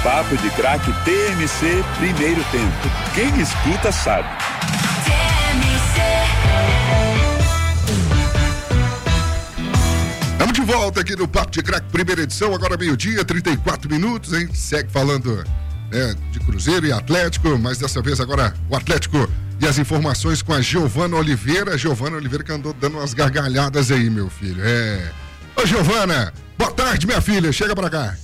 Papo de Craque TMC, primeiro tempo. Quem escuta sabe. Estamos de volta aqui no Papo de Craque, primeira edição, agora 12:34, hein? Segue falando de Cruzeiro e Atlético, mas dessa vez agora o Atlético e as informações com a Giovana Oliveira. Giovana Oliveira que andou dando umas gargalhadas aí, meu filho. Ô, Giovana, boa tarde, minha filha, chega pra cá.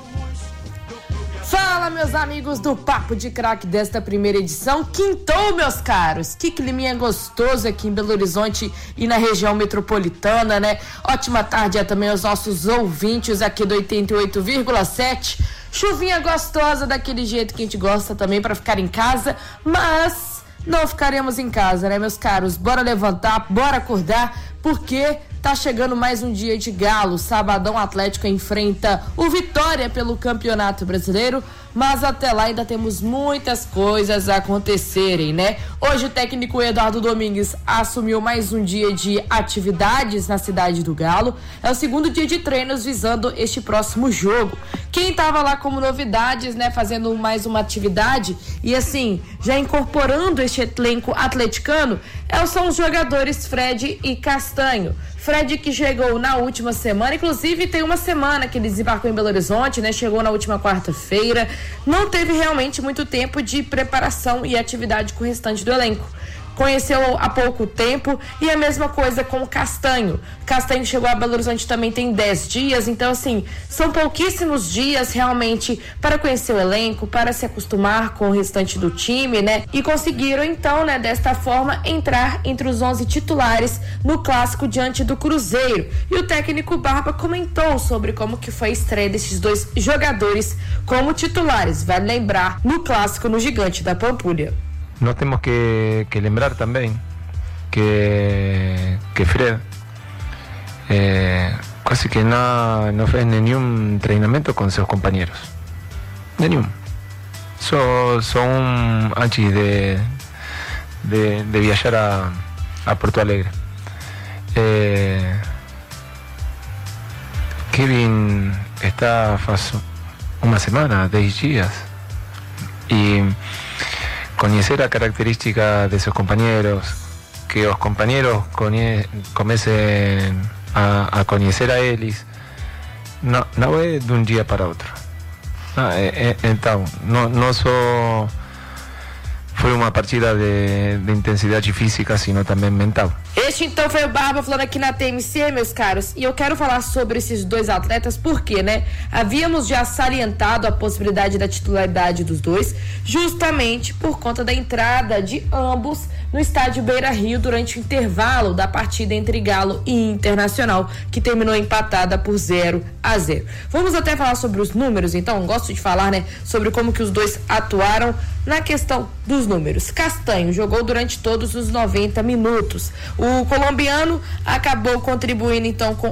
Fala, meus amigos do Papo de Craque desta primeira edição. Quintou, meus caros. Que climinha gostoso aqui em Belo Horizonte e na região metropolitana, né? Ótima tarde também aos nossos ouvintes aqui do 88,7. Chuvinha gostosa daquele jeito que a gente gosta também para ficar em casa, mas não ficaremos em casa, né, meus caros? Bora levantar, bora acordar, porque tá chegando mais um dia de galo. Sabadão, o Atlético enfrenta o Vitória pelo Campeonato Brasileiro, mas até lá ainda temos muitas coisas a acontecerem, né? Hoje o técnico Eduardo Domingues assumiu mais um dia de atividades na cidade do Galo. É o segundo dia de treinos visando este próximo jogo. Quem tava lá como novidades, né, fazendo mais uma atividade e assim, já incorporando este elenco atleticano, são os jogadores Fred e Castanho. Fred que chegou na última semana, inclusive tem uma semana que ele desembarcou em Belo Horizonte, né? Chegou na última quarta-feira, não teve realmente muito tempo de preparação e atividade com o restante do elenco. Conheceu há pouco tempo e a mesma coisa com o Castanho. Castanho chegou a Belo Horizonte também tem 10 dias, então assim, são pouquíssimos dias realmente para conhecer o elenco, para se acostumar com o restante do time, né? E conseguiram então, né, desta forma, entrar entre os 11 titulares no clássico diante do Cruzeiro. E o técnico Barba comentou sobre como que foi a estreia desses dois jogadores como titulares, vale lembrar, no clássico no Gigante da Pampulha. Nós temos que lembrar também que Fred quase que não fez nenhum treinamento com seus companheiros. Nenhum. Só antes de viajar a Porto Alegre. Kevin está faz uma semana, 10 dias. E conhecer a característica de seus companheiros, que os companheiros comecem a conhecer a eles, não é de um dia para outro. Então, não só foi uma partida de intensidade física, sino também mental. Este então foi o Barba falando aqui na TMC, meus caros, e eu quero falar sobre esses dois atletas porque, né, havíamos já salientado a possibilidade da titularidade dos dois, justamente por conta da entrada de ambos no estádio Beira-Rio durante o intervalo da partida entre Galo e Internacional, que terminou empatada por 0-0. Vamos até falar sobre os números, então, gosto de falar, né, sobre como que os dois atuaram na questão dos números. Castanho jogou durante todos os 90 minutos. O colombiano acabou contribuindo então com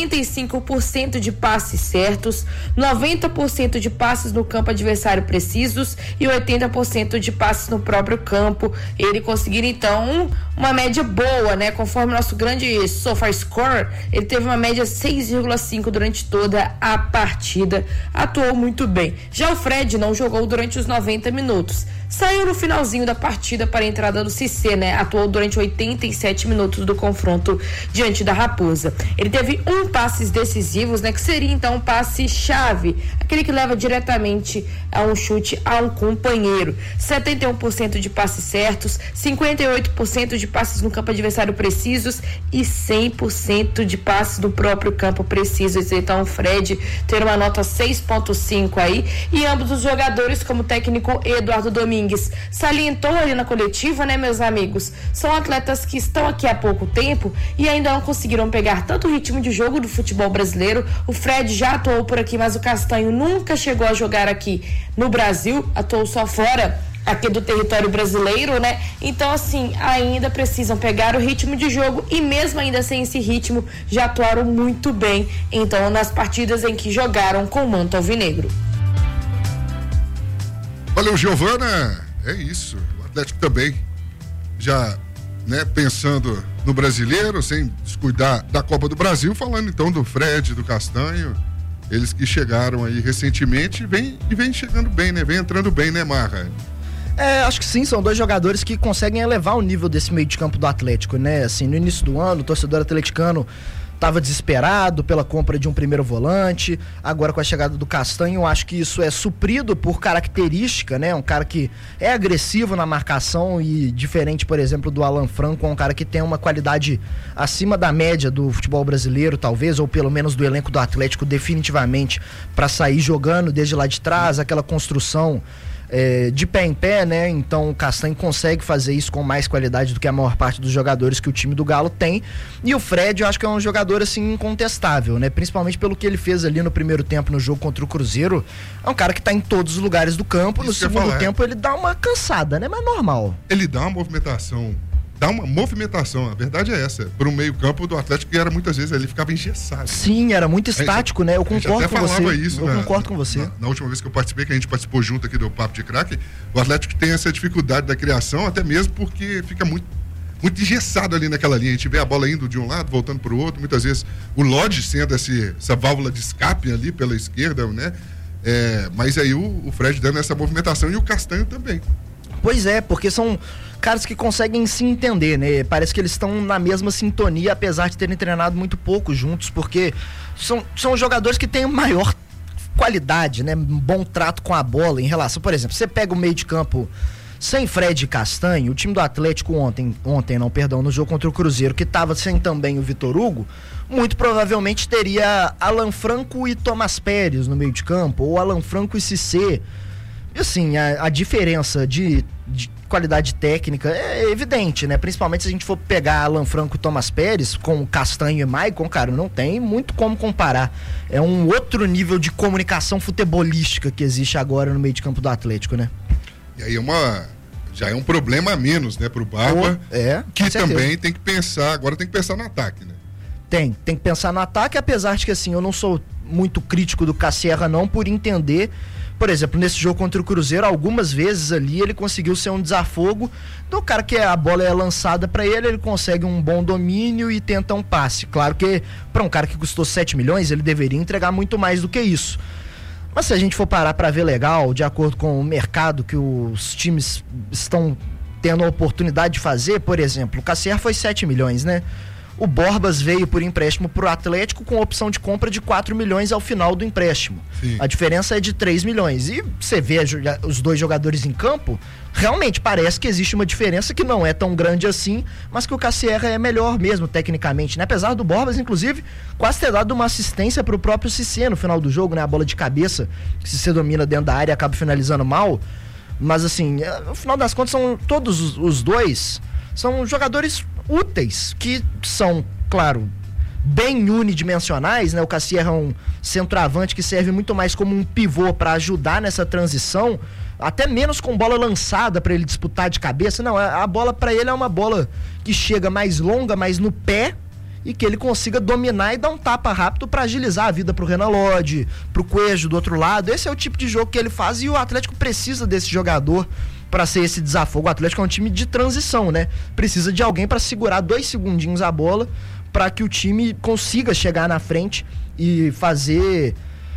85% de passes certos, 90% de passes no campo adversário precisos e 80% de passes no próprio campo. Ele conseguiu então uma média boa, né? Conforme nosso grande SofaScore, ele teve uma média 6,5 durante toda a partida. Atuou muito bem. Já o Fred não jogou durante os 90 minutos. Saiu no finalzinho da partida para a entrada do Cissé, né? Atuou durante 87 minutos do confronto diante da Raposa. Ele teve um passes decisivos, né? Que seria então um passe chave, aquele que leva diretamente a um chute a um companheiro. 71% de passes certos, 58% de passes no campo adversário precisos e 100% de passes no próprio campo precisos. Então o Fred ter uma nota 6.5 aí, e ambos os jogadores, como o técnico Eduardo Domingues salientou ali na coletiva, né, meus amigos, são atletas que estão aqui há pouco tempo e ainda não conseguiram pegar tanto o ritmo de jogo do futebol brasileiro. O Fred já atuou por aqui, mas o Castanho nunca chegou a jogar aqui no Brasil, atuou só fora aqui do território brasileiro, né? Então, assim, ainda precisam pegar o ritmo de jogo e mesmo ainda sem esse ritmo, já atuaram muito bem, então, nas partidas em que jogaram com o manto alvinegro. Valeu, Giovana. É isso. O Atlético também já, né, pensando no brasileiro, sem descuidar da Copa do Brasil, falando então do Fred, do Castanho, Eles que chegaram aí recentemente e vem chegando bem, né? Vem entrando bem, né, Marra? Acho que sim, são dois jogadores que conseguem elevar o nível desse meio de campo do Atlético, né? Assim, no início do ano, o torcedor atleticano estava desesperado pela compra de um primeiro volante. Agora, com a chegada do Castanho, eu acho que isso é suprido por característica, né? Um cara que é agressivo na marcação e diferente, por exemplo, do Alan Franco, é um cara que tem uma qualidade acima da média do futebol brasileiro, talvez, ou pelo menos do elenco do Atlético, definitivamente, para sair jogando desde lá de trás, aquela construção de pé em pé, né? Então o Castanho consegue fazer isso com mais qualidade do que a maior parte dos jogadores que o time do Galo tem. E o Fred, eu acho que é um jogador assim incontestável, né? Principalmente pelo que ele fez ali no primeiro tempo no jogo contra o Cruzeiro. É um cara que tá em todos os lugares do campo. No segundo tempo ele dá uma cansada, né? Mas normal. Ele dá uma movimentação, a verdade é essa, para o meio campo do Atlético, que era muitas vezes ele ficava engessado. Sim, era muito estático, né? Eu concordo com você. Eu concordo com você. Na última vez que eu participei, que a gente participou junto aqui do Papo de Craque, o Atlético tem essa dificuldade da criação, até mesmo porque fica muito engessado ali naquela linha. A gente vê a bola indo de um lado, voltando para o outro, muitas vezes o Lodge sendo essa válvula de escape ali pela esquerda, né? Mas aí o Fred dando essa movimentação e o Castanho também. Pois é, porque são caras que conseguem se entender, né? Parece que eles estão na mesma sintonia, apesar de terem treinado muito pouco juntos, porque são jogadores que têm maior qualidade, né? Um bom trato com a bola em relação, por exemplo, você pega o meio de campo sem Fred e Castanho, o time do Atlético no jogo contra o Cruzeiro, que estava sem também o Vitor Hugo, muito provavelmente teria Alan Franco e Tomás Pérez no meio de campo, ou Alan Franco e Cissé. E assim, a diferença de qualidade técnica é evidente, né? Principalmente se a gente for pegar Alan Franco e Tomás Pérez com Castanho e Maicon, cara, não tem muito como comparar. É um outro nível de comunicação futebolística que existe agora no meio de campo do Atlético, né? E aí já é um problema a menos, né, pro Barba, que também tem que pensar no ataque, né? Tem que pensar no ataque, apesar de que assim, eu não sou muito crítico do Cassierra não, por entender, por exemplo, nesse jogo contra o Cruzeiro, algumas vezes ali ele conseguiu ser um desafogo do cara que a bola é lançada para ele consegue um bom domínio e tenta um passe. Claro que para um cara que custou 7 milhões, ele deveria entregar muito mais do que isso. Mas se a gente for parar para ver legal, de acordo com o mercado que os times estão tendo a oportunidade de fazer, por exemplo, o Cassier foi 7 milhões, né? O Borbas veio por empréstimo pro Atlético com opção de compra de 4 milhões ao final do empréstimo. Sim. A diferença é de 3 milhões. E você vê os dois jogadores em campo, realmente parece que existe uma diferença que não é tão grande assim, mas que o Cassierra é melhor mesmo tecnicamente, né? Apesar do Borbas, inclusive, quase ter dado uma assistência pro próprio Cissé no final do jogo, né? A bola de cabeça, que Cissé domina dentro da área e acaba finalizando mal. Mas assim, no final das contas, são todos os dois são jogadores úteis, que são, claro, bem unidimensionais, né? O Cassierra é um centroavante que serve muito mais como um pivô para ajudar nessa transição, até menos com bola lançada para ele disputar de cabeça. Não, a bola para ele é uma bola que chega mais longa, mais no pé, e que ele consiga dominar e dar um tapa rápido para agilizar a vida pro Renan Lodge, pro Coelho do outro lado. Esse é o tipo de jogo que ele faz e o Atlético precisa desse jogador para ser esse desafogo. O Atlético é um time de transição, né? Precisa de alguém para segurar 2 segundinhos a bola para que o time consiga chegar na frente e fazer,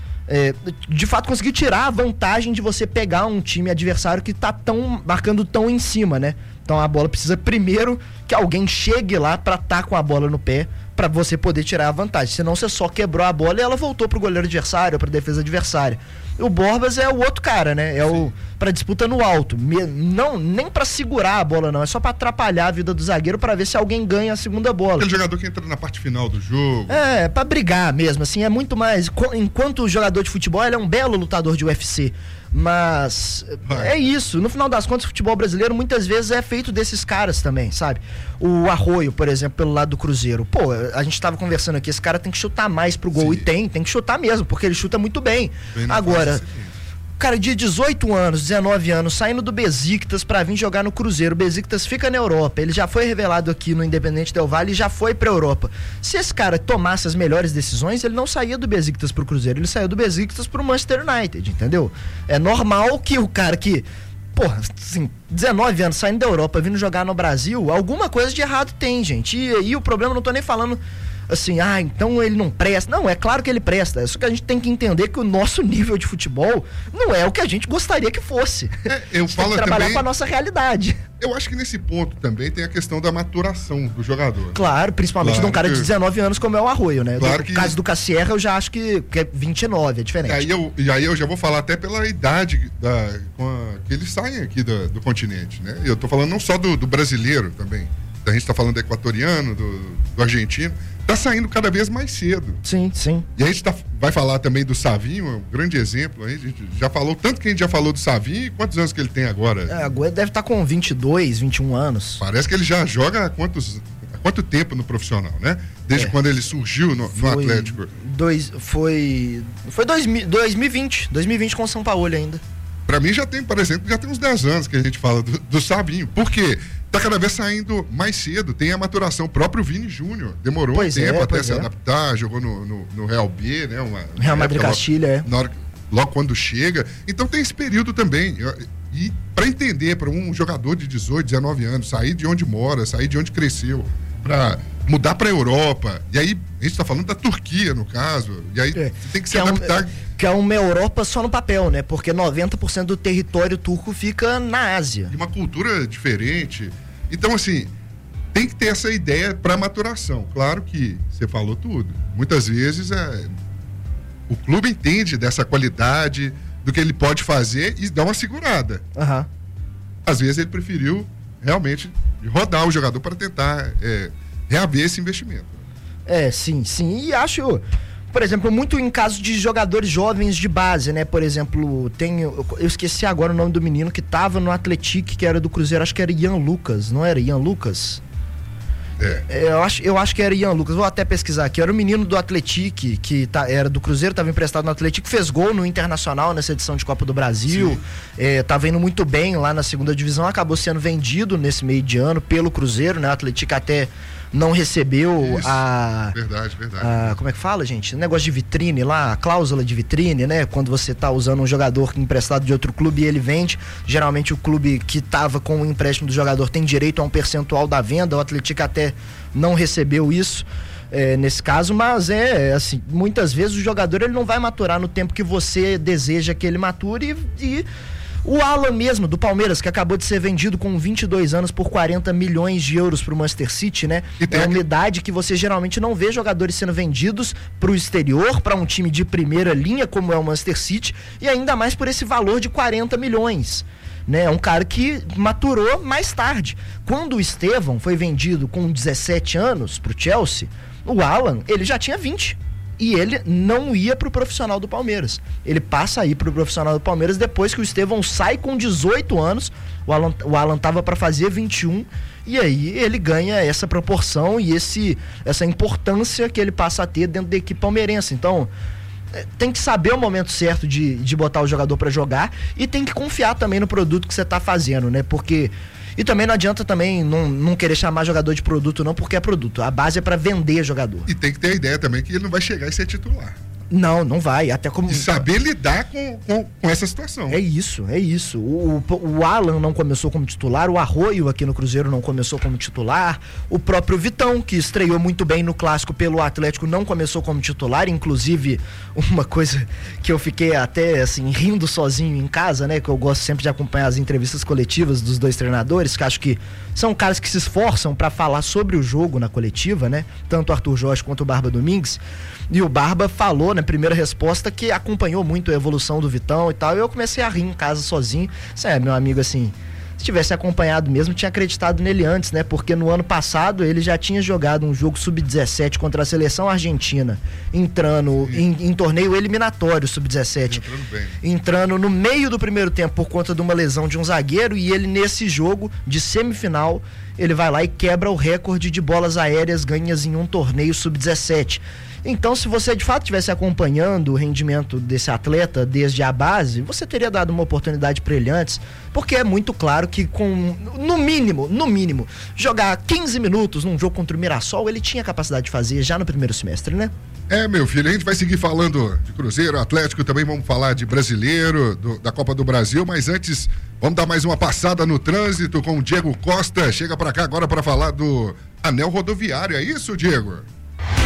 de fato, conseguir tirar a vantagem de você pegar um time adversário que tá marcando tão em cima, né? Então a bola precisa primeiro que alguém chegue lá para estar com a bola no pé para você poder tirar a vantagem. Senão você só quebrou a bola e ela voltou pro goleiro adversário, pra defesa adversária. O Borbas é o outro cara, né? É o pra disputa no alto. Não, nem pra segurar a bola, não. É só pra atrapalhar a vida do zagueiro pra ver se alguém ganha a segunda bola. Aquele jogador que entra na parte final do jogo. Pra brigar mesmo, assim. É muito mais... Enquanto o jogador de futebol, ele é um belo lutador de UFC. Mas é isso. No final das contas, o futebol brasileiro muitas vezes é feito desses caras também, sabe? O Arroio, por exemplo, pelo lado do Cruzeiro. Pô, a gente tava conversando aqui, esse cara tem que chutar mais pro gol. Sim. E tem que chutar mesmo, porque ele chuta muito bem. Agora, cara de 18 anos, 19 anos, saindo do Besiktas pra vir jogar no Cruzeiro. O Besiktas fica na Europa, ele já foi revelado aqui no Independente Del Valle e já foi pra Europa. Se esse cara tomasse as melhores decisões, ele não saía do Besiktas pro Cruzeiro, ele saiu do Besiktas pro Manchester United, entendeu? É normal que o cara que, porra, assim, 19 anos saindo da Europa, vindo jogar no Brasil, alguma coisa de errado tem, gente. E aí o problema, não tô nem falando assim, então ele não presta. Não, é claro que ele presta. Só que a gente tem que entender que o nosso nível de futebol não é o que a gente gostaria que fosse. Eu falo tem que trabalhar também, com a nossa realidade. Eu acho que nesse ponto também tem a questão da maturação do jogador. Claro, principalmente de um cara de 19 anos como é o Arroio, né? Claro No caso do Cassierra, eu já acho que é 29, é diferente. E aí eu já vou falar até pela idade que eles saem aqui do continente, né? Eu tô falando não só do brasileiro também. A gente tá falando do equatoriano, do argentino. Tá saindo cada vez mais cedo. Sim. E a gente vai falar também do Savinho, um grande exemplo. A gente já falou, tanto que a gente já falou do Savinho, e quantos anos que ele tem agora? Agora deve estar com 22, 21 anos. Parece que ele já joga há quanto tempo no profissional, né? Desde quando ele surgiu no Atlético. Foi 2020 com o São Paulo ainda. Pra mim por exemplo, já tem uns 10 anos que a gente fala do Savinho. Por quê? Tá cada vez saindo mais cedo, tem a maturação. O próprio Vini Júnior demorou um tempo até se adaptar, jogou no Real B, né? Real Madrid Castilha, logo quando chega. Então tem esse período também. E para entender, para um jogador de 18, 19 anos, sair de onde mora, sair de onde cresceu, para mudar para a Europa, e aí a gente está falando da Turquia, no caso, e aí você tem que se adaptar. Que é uma Europa só no papel, né? Porque 90% do território turco fica na Ásia. E uma cultura diferente. Então, assim, tem que ter essa ideia para maturação. Claro que você falou tudo. Muitas vezes o clube entende dessa qualidade, do que ele pode fazer e dá uma segurada. Uhum. Às vezes ele preferiu realmente rodar o jogador para tentar reaver esse investimento. Sim. E acho, por exemplo, muito em caso de jogadores jovens de base, né? Por exemplo, eu esqueci agora o nome do menino que tava no Atlético, que era do Cruzeiro, acho que era Ian Lucas, não era Ian Lucas? Eu acho que era Ian Lucas, vou até pesquisar aqui. Era o menino do Atlético, que era do Cruzeiro, estava emprestado no Atlético, fez gol no Internacional nessa edição de Copa do Brasil, estava indo muito bem lá na segunda divisão, acabou sendo vendido nesse meio de ano pelo Cruzeiro, né? O Atlético até não recebeu Verdade. como é que fala, gente? O negócio de vitrine lá, a cláusula de vitrine, né? Quando você tá usando um jogador emprestado de outro clube e ele vende, geralmente o clube que tava com o empréstimo do jogador tem direito a um percentual da venda, o Atlético até não recebeu isso nesse caso, mas assim, muitas vezes o jogador ele não vai maturar no tempo que você deseja que ele mature e o Alan mesmo, do Palmeiras, que acabou de ser vendido com 22 anos por 40 milhões de euros pro Manchester City, né? É uma idade que você geralmente não vê jogadores sendo vendidos pro exterior, para um time de primeira linha, como é o Manchester City, e ainda mais por esse valor de 40 milhões. Né? É um cara que maturou mais tarde. Quando o Estevão foi vendido com 17 anos pro Chelsea, o Alan, ele já tinha 20. E ele não ia pro profissional do Palmeiras. Ele passa a ir pro profissional do Palmeiras depois que o Estevão sai com 18 anos. O Alan tava para fazer 21. E aí ele ganha essa proporção e essa importância que ele passa a ter dentro da equipe palmeirense. Então, tem que saber o momento certo de botar o jogador para jogar e tem que confiar também no produto que você tá fazendo, né? Porque... E também não adianta também não querer chamar jogador de produto não, porque é produto. A base é para vender jogador. E tem que ter a ideia também que ele não vai chegar e ser titular. Não vai. Até como... E saber lidar com essa situação. É isso. O Alan não começou como titular, o Arroio aqui no Cruzeiro não começou como titular, o próprio Vitão, que estreou muito bem no Clássico pelo Atlético, não começou como titular, inclusive uma coisa que eu fiquei até assim, rindo sozinho em casa, né, que eu gosto sempre de acompanhar as entrevistas coletivas dos dois treinadores, que acho que são caras que se esforçam para falar sobre o jogo na coletiva, né, tanto o Arthur Jorge quanto o Barba Domingues. E o Barba falou na primeira resposta que acompanhou muito a evolução do Vitão e tal, e eu comecei a rir em casa sozinho. Meu amigo, assim, se tivesse acompanhado mesmo, tinha acreditado nele antes, né? Porque no ano passado ele já tinha jogado um jogo sub-17 contra a seleção argentina, entrando em torneio eliminatório sub-17. Entrando no meio do primeiro tempo por conta de uma lesão de um zagueiro, e ele nesse jogo de semifinal, ele vai lá e quebra o recorde de bolas aéreas ganhas em um torneio sub-17. Então, se você de fato estivesse acompanhando o rendimento desse atleta desde a base, você teria dado uma oportunidade para ele antes, porque é muito claro que com, no mínimo, jogar 15 minutos num jogo contra o Mirassol, ele tinha capacidade de fazer já no primeiro semestre, né? Meu filho, a gente vai seguir falando de Cruzeiro, Atlético, também vamos falar de brasileiro, da Copa do Brasil, mas antes, vamos dar mais uma passada no trânsito com o Diego Costa. Chega para cá agora para falar do anel rodoviário, é isso, Diego?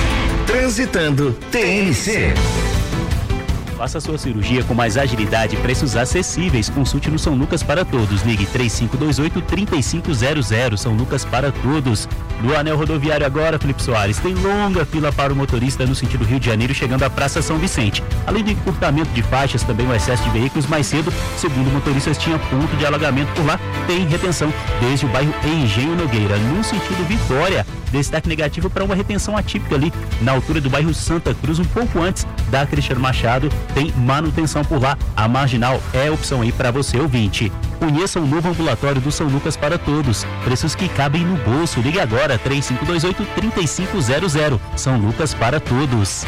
Transitando TNC. Faça sua cirurgia com mais agilidade e preços acessíveis. Consulte no São Lucas para Todos. Ligue 3528-3500. São Lucas para Todos. No anel rodoviário agora, Felipe Soares, tem longa fila para o motorista no sentido Rio de Janeiro, chegando à Praça São Vicente. Além do encurtamento de faixas, também o excesso de veículos mais cedo. Segundo motoristas, tinha ponto de alagamento por lá. Tem retenção desde o bairro Engenho Nogueira. No sentido Vitória, destaque negativo para uma retenção atípica ali na altura do bairro Santa Cruz, um pouco antes da Cristiano Machado. Tem manutenção por lá. A marginal é a opção aí para você, ouvinte. Conheça o novo ambulatório do São Lucas para Todos. Preços que cabem no bolso. Ligue agora, 3528-3500. São Lucas para Todos.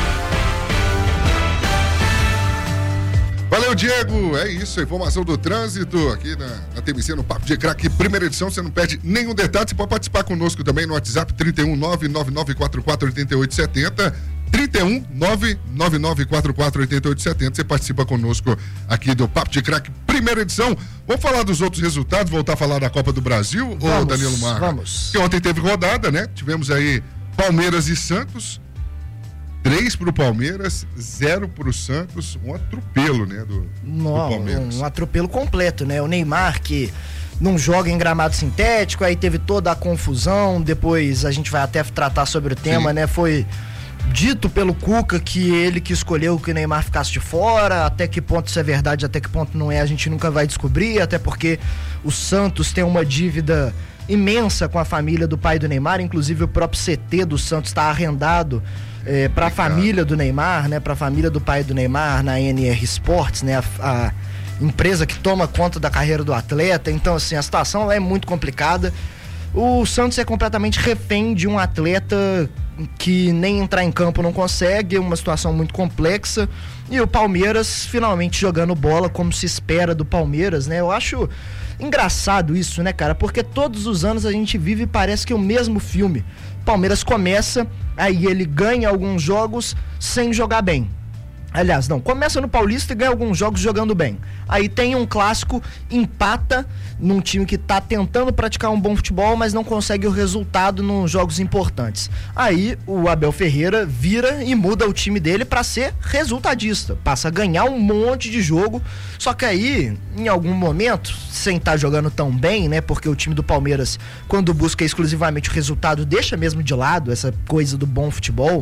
Valeu, Diego. É isso, a informação do trânsito aqui na TMC, no Papo de Craque, primeira edição. Você não perde nenhum detalhe. Você pode participar conosco também no WhatsApp 31999448870. 31999448870. Você participa conosco aqui do Papo de Craque, primeira edição. Vamos falar dos outros resultados, voltar a falar da Copa do Brasil, ô Danilo Marra? Vamos. Que ontem teve rodada, né? Tivemos aí Palmeiras e Santos. 3 pro Palmeiras, 0 pro Santos, um atropelo, né, do Palmeiras. Um atropelo completo, né? O Neymar, que não joga em gramado sintético, aí teve toda a confusão, depois a gente vai até tratar sobre o tema, né? Foi dito pelo Cuca que ele que escolheu que o Neymar ficasse de fora, até que ponto isso é verdade, até que ponto não é, a gente nunca vai descobrir, até porque o Santos tem uma dívida imensa com a família do pai do Neymar, inclusive o próprio CT do Santos está arrendado para a família do Neymar, né, para a família do pai do Neymar na NR Sports, né, a empresa que toma conta da carreira do atleta. Então, assim, a situação é muito complicada. O Santos é completamente refém de um atleta que nem entrar em campo não consegue, uma situação muito complexa. E o Palmeiras finalmente jogando bola como se espera do Palmeiras, né? Eu acho engraçado isso, né, cara? Porque todos os anos a gente vive e parece que é o mesmo filme. Palmeiras começa, aí ele ganha alguns jogos sem jogar bem. Aliás, não, começa no Paulista e ganha alguns jogos jogando bem. Aí tem um clássico, empata num time que tá tentando praticar um bom futebol, mas não consegue o resultado nos jogos importantes. Aí o Abel Ferreira vira e muda o time dele pra ser resultadista, passa a ganhar um monte de jogo, só que aí, em algum momento, sem estar jogando tão bem, né, porque o time do Palmeiras, quando busca exclusivamente o resultado, deixa mesmo de lado essa coisa do bom futebol.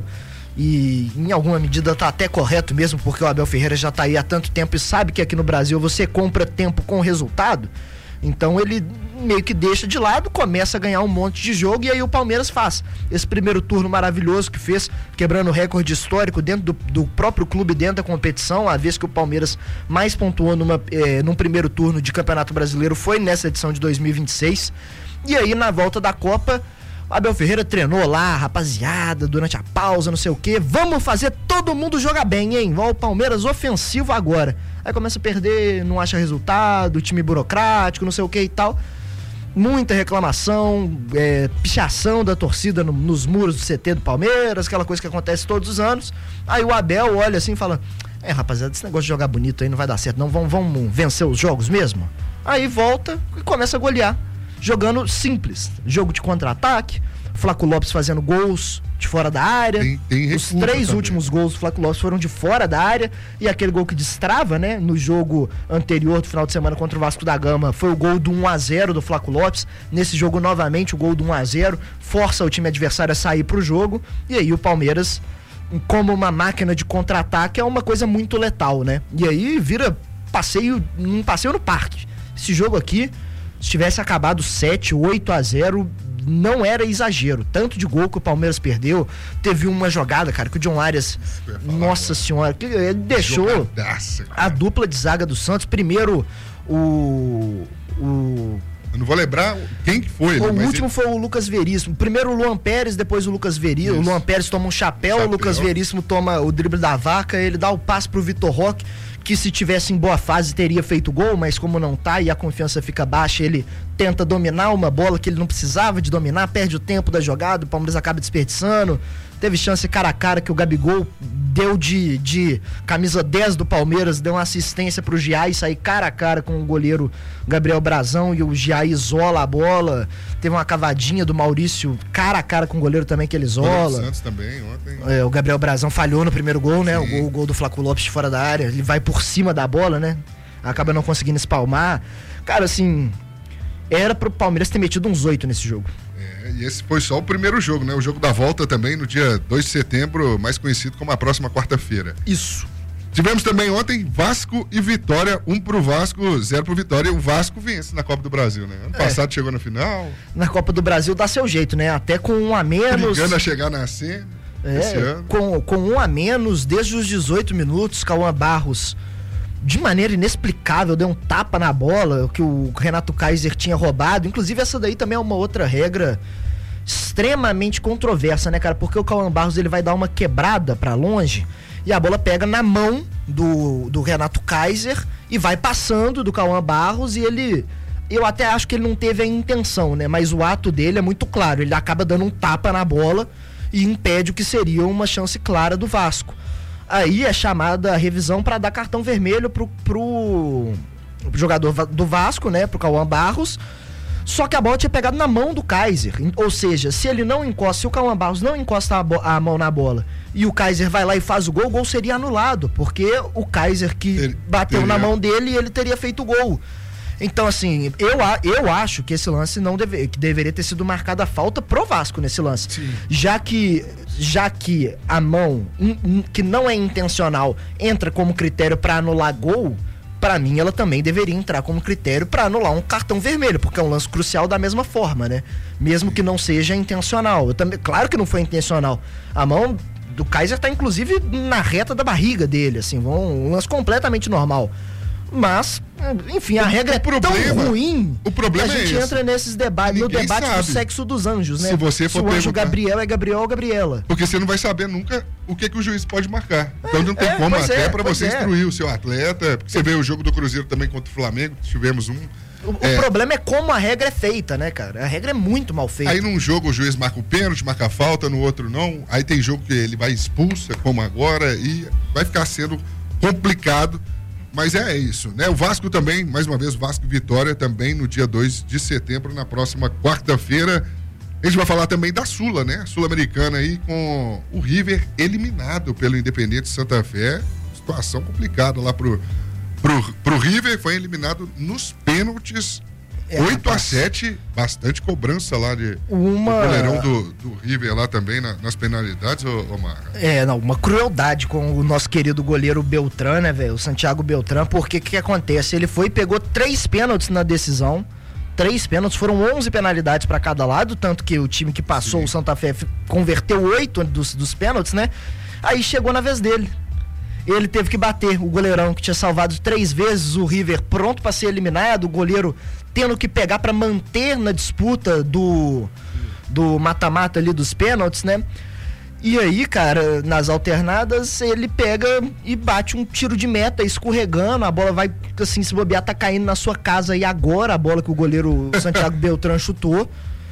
E em alguma medida tá até correto mesmo, porque o Abel Ferreira já tá aí há tanto tempo e sabe que aqui no Brasil você compra tempo com resultado. Então ele meio que deixa de lado, começa a ganhar um monte de jogo, e aí o Palmeiras faz esse primeiro turno maravilhoso que fez, quebrando o recorde histórico dentro do próprio clube, dentro da competição. A vez que o Palmeiras mais pontuou num primeiro turno de Campeonato Brasileiro foi nessa edição de 2026. E aí na volta da Copa, Abel Ferreira treinou lá, rapaziada, durante a pausa, não sei o quê. Vamos fazer todo mundo jogar bem, hein? Ó, o Palmeiras ofensivo agora. Aí começa a perder, não acha resultado, time burocrático, não sei o que e tal. Muita reclamação, pichação da torcida nos muros do CT do Palmeiras, aquela coisa que acontece todos os anos. Aí o Abel olha assim e fala: rapaziada, esse negócio de jogar bonito aí não vai dar certo, não. Vamos vencer os jogos mesmo? Aí volta e começa a golear, jogando simples, jogo de contra-ataque, Flaco Lopes fazendo gols de fora da área. Tem os 3 últimos gols do Flaco Lopes foram de fora da área, e aquele gol que destrava, né, no jogo anterior do final de semana contra o Vasco da Gama, foi o gol do 1-0 do Flaco Lopes. Nesse jogo novamente o gol do 1-0 força o time adversário a sair pro jogo, e aí o Palmeiras, como uma máquina de contra-ataque, é uma coisa muito letal, né? E aí vira um passeio no parque. Esse jogo aqui, se tivesse acabado 7, 8-0, não era exagero. Tanto de gol que o Palmeiras perdeu. Teve uma jogada, cara, que o John Arias, nossa senhora, que ele deixou a dupla de zaga do Santos. Primeiro eu não vou lembrar quem que foi. O último foi o Lucas Veríssimo. Primeiro o Luan Pérez, depois o Lucas Veríssimo. O Luan Pérez toma um chapéu, o Lucas Veríssimo toma o drible da vaca, ele dá o passe pro Vitor Roque, que se tivesse em boa fase teria feito gol, mas como não tá e a confiança fica baixa, ele tenta dominar uma bola que ele não precisava de dominar, perde o tempo da jogada, o Palmeiras acaba desperdiçando. Teve chance cara a cara que o Gabigol deu de camisa 10 do Palmeiras, deu uma assistência pro Giai sair cara a cara com o goleiro Gabriel Brazão e o Giai isola a bola. Teve uma cavadinha do Maurício cara a cara com o goleiro também que ele isola. O Santos também ontem. O Gabriel Brazão falhou no primeiro gol, né? O gol do Flaco Lopes de fora da área. Ele vai por cima da bola, né? Acaba não conseguindo espalmar. Cara, assim, era pro Palmeiras ter metido uns 8 nesse jogo. E esse foi só o primeiro jogo, né? O jogo da volta também no dia 2 de setembro, mais conhecido como a próxima quarta-feira. Isso. Tivemos também ontem Vasco e Vitória, 1 pro Vasco, 0 pro Vitória. O Vasco vence na Copa do Brasil, né? Ano passado chegou na final. Na Copa do Brasil dá seu jeito, né? Até com 1 a menos. Brigando a chegar na cena. Esse ano. Com 1 a menos, desde os 18 minutos, Cauã Barros, de maneira inexplicável, deu um tapa na bola que o Renato Kaiser tinha roubado. Inclusive, essa daí também é uma outra regra extremamente controversa, né, cara? Porque o Cauã Barros, ele vai dar uma quebrada pra longe e a bola pega na mão do Renato Kaiser e vai passando do Cauã Barros e ele... Eu até acho que ele não teve a intenção, né? Mas o ato dele é muito claro. Ele acaba dando um tapa na bola e impede o que seria uma chance clara do Vasco. Aí é chamada a revisão para dar cartão vermelho pro jogador do Vasco, né? Pro Cauã Barros. Só que a bola tinha pegado na mão do Kaiser. Ou seja, se o Cauã Barros não encosta a mão na bola e o Kaiser vai lá e faz o gol seria anulado. Porque o Kaiser que bateu na mão dele, ele teria feito o gol. Então, assim, eu acho que esse lance que deveria ter sido marcada a falta pro Vasco nesse lance. Sim. Já que a mão, que não é intencional, entra como critério para anular gol, pra mim ela também deveria entrar como critério para anular um cartão vermelho, porque é um lance crucial da mesma forma, né? Mesmo que não seja intencional. Claro que não foi intencional. A mão do Kaiser tá, inclusive, na reta da barriga dele, assim, um lance completamente normal. Mas, enfim, a regra é tão ruim o problema que a gente entra nesses debates, no debate do sexo dos anjos, né? Se você for o anjo Gabriel é Gabriel ou Gabriela. Porque você não vai saber nunca o que o juiz pode marcar. Então não tem como até para você instruir o seu atleta. Porque você vê o jogo do Cruzeiro também contra o Flamengo, tivemos um. O problema é como a regra é feita, né, cara? A regra é muito mal feita. Aí num jogo o juiz marca o pênalti, marca a falta, no outro não. Aí tem jogo que ele vai expulsa, como agora, e vai ficar sendo complicado. Mas é isso, né? O Vasco também, mais uma vez, Vasco e Vitória também no dia 2 de setembro, na próxima quarta-feira. A gente vai falar também da Sula, né? Sul-Americana aí com o River eliminado pelo Independente Santa Fé. Situação complicada lá pro River, foi eliminado nos pênaltis. 8-7, bastante cobrança lá do goleirão do River lá também nas penalidades, Omar. Uma crueldade com o nosso querido goleiro Beltrán, né, velho? O Santiago Beltrán, porque o que acontece? Ele pegou 3 pênaltis na decisão, 3 pênaltis, foram 11 penalidades para cada lado, tanto que o time que passou, o Santa Fé, converteu 8 dos pênaltis, né? Aí chegou na vez dele. Ele teve que bater, o goleirão que tinha salvado 3 vezes o River pronto para ser eliminado, o goleiro tendo que pegar para manter na disputa do mata-mata ali dos pênaltis, né? E aí, cara, nas alternadas, ele pega e bate um tiro de meta, escorregando, a bola vai, assim, se bobear, tá caindo na sua casa e agora a bola que o goleiro Santiago Beltrán chutou,